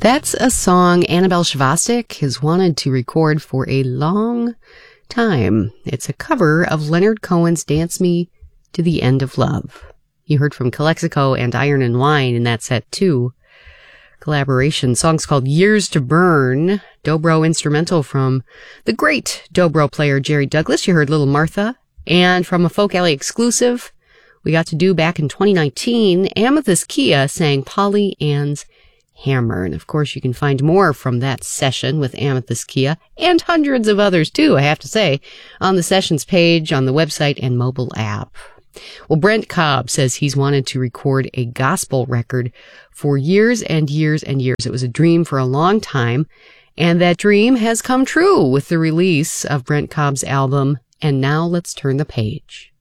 That's a song Annabelle Shvostak has wanted to record for a long time. It's a cover of Leonard Cohen's Dance Me to the End of Love. You heard from Calexico and Iron and Wine in that set too. Collaboration. Song's called Years to Burn. Dobro instrumental from the great Dobro player Jerry Douglas. You heard Little Martha. And from a Folk Alley exclusive we got to do back in 2019, Amethyst Kia sang Polly Ann's Hammer. And of course you can find more from that session with Amethyst Kia and hundreds of others too, I have to say, on the sessions page on the website and mobile app. Well, Brent Cobb says he's wanted to record a gospel record for years and years and years. It was a dream for a long time, and that dream has come true with the release of Brent Cobb's album, And Now Let's Turn the Page.